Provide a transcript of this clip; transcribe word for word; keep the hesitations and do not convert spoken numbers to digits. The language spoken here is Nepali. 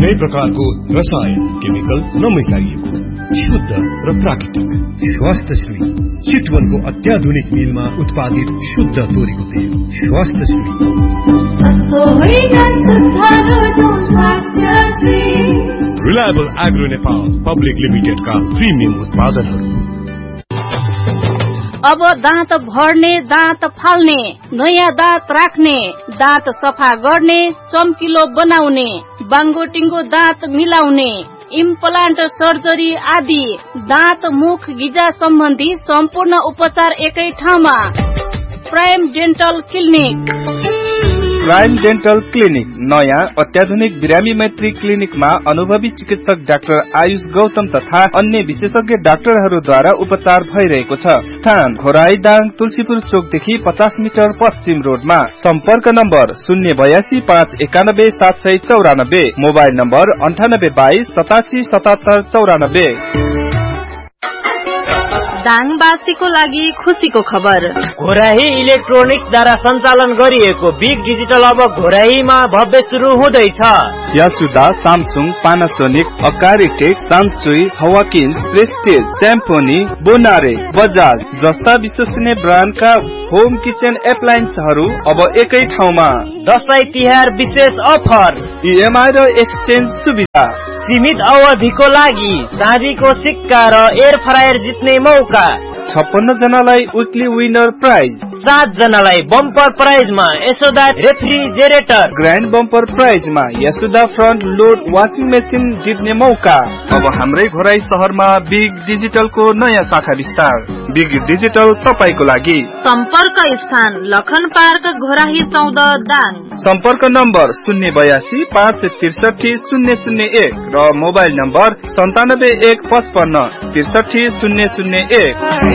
कुनै प्रकारको रसायन केमिकल नमिसाइएको शुद्ध र प्राकृतिक स्वास्थ्यश्री चितवनको अत्याधुनिक मिलमा उत्पादित शुद्ध तोरीको तेल स्वास्थ्यश्री। रिलायबल एग्रो नेपाल पब्लिक लिमिटेडका प्रिमियम उत्पादनहरू। अब दाँत भर्ने, दाँत फाल्ने, नयाँ दाँत राख्ने, दाँत सफा गर्ने, चम्किलो बनाउने, बाङ्गोटिङ्गो दाँत मिलाउने, इम्प्लान्ट सर्जरी आदि दाँत मुख गिजा सम्बन्धी सम्पूर्ण उपचार एकै ठाउँमा। Prime dental clinic. Prime dental clinic नयाँ अत्याधुनिक बिरामी मैत्री क्लिनिकमा अनुभवी चिकित्सक डाक्टर आयुष गौतम तथा अन्य विशेषज्ञ डाक्टरहरूद्वारा उपचार भइरहेको छ। स्थान खोराई दाङ तुलसीपुर चोकदेखि पचास मिटर पश्चिम रोडमा। सम्पर्क नम्बर शून्य बयासी पाँच एकानब्बे सात सय चौरानब्बे। मोबाइल नम्बर अन्ठानब्बे बाइस सतासी सतहत्तर चौरानब्बे। दाङवासीको लागि खुसीको खबर। घोराही इलेक्ट्रोनिक्सद्वारा सञ्चालन गरिएको बिग डिजिटल अब घोराहीमा भव्य सुरु हुँदैछ। यासुदा, सामसुङ, पानासोनिक, अकारिटेक, सान्सुई, हवाकिन, प्रेस्टिज, स्याम्पोनी, बोनारे, बजाज जस्ता विश्वसनीय ब्रान्डका होम किचन एप्लायन्सहरू अब एकै ठाउँमा। दशैं तिहार विशेष अफर, इएमआई र एक्सचेन्ज सुविधा, सीमित अवधिको लागि चाँदीको सिक्का र एयर फ्रायर जित्ने मौका। छप्पन्न जनालाई विकली विनर प्राइज, सात जनालाई bumper प्राइजमा Yashoda refrigerator, grand bumper प्राइजमा Yashoda front load washing machine जित्ने मौका। अब हाम्रै घोराई शहरमा बिग डिजिटलको नयाँ शाखा विस्तार। बिग डिजिटल तपाईको लागि। सम्पर्क स्थान लखन पार्क घोराही चौध दाङ। सम्पर्क नम्बर शून्य बयासी पाँच त्रिसठी शून्य शून्य एक र मोबाइल नम्बर सन्तानब्बे एक पचपन्न त्रिसठी शून्य शून्य एक।